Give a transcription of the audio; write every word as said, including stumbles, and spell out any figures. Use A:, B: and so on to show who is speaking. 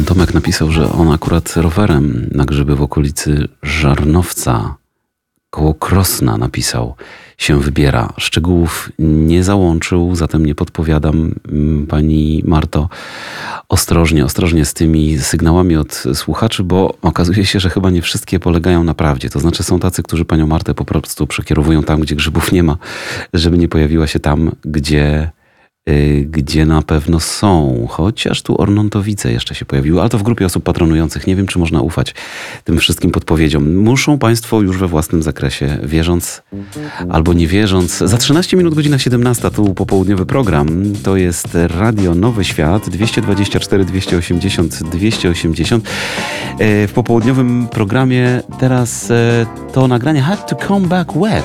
A: Tomek napisał, że on akurat rowerem na grzyby w okolicy Żarnowca koło Krosna napisał, się wybiera. Szczegółów nie załączył, zatem nie podpowiadam. Pani Marto, ostrożnie, ostrożnie z tymi sygnałami od słuchaczy, bo okazuje się, że chyba nie wszystkie polegają na prawdzie. To znaczy są tacy, którzy panią Martę po prostu przekierowują tam, gdzie grzybów nie ma, żeby nie pojawiła się tam, gdzie gdzie na pewno są, chociaż tu ornontowice jeszcze się pojawiły, ale to w grupie osób patronujących. Nie wiem, czy można ufać tym wszystkim podpowiedziom. Muszą państwo już we własnym zakresie, wierząc albo nie wierząc. Za trzynaście minut, godzina siedemnasta, tu popołudniowy program. To jest Radio Nowy Świat, dwieście dwadzieścia cztery, dwieście osiemdziesiąt, dwieście osiemdziesiąt. W popołudniowym programie teraz to nagranie Had to Come Back Wet.